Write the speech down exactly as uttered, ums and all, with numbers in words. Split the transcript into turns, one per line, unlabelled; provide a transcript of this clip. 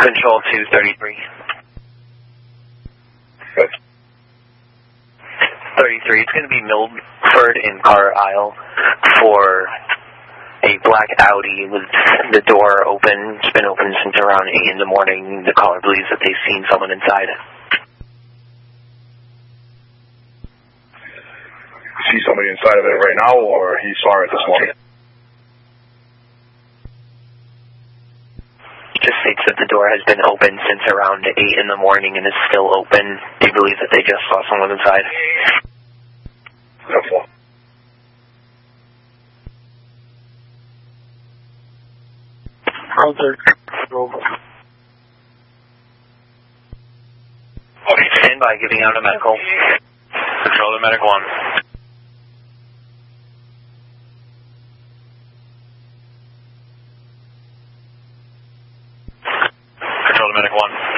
Control two thirty-three.
Good.
thirty-three, it's going to be Milford in car aisle for a black Audi with the door open. It's been open since around eight in the morning. The caller believes that they've seen someone inside.
See somebody inside of it right now, or he saw it this morning?
Just states that the door has been open since around eight in the morning and is still open. They believe that they just saw someone inside.
Helpful.
How's it?
Okay, stand by, giving out a medical.
Control to medic one. Control to medic one.